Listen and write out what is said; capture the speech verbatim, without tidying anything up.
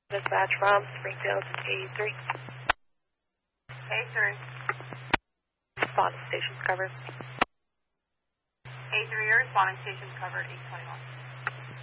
Dispatch from Springfield A three. A three. Responding stations covered. A three, your responding stations covered, eight twenty-one.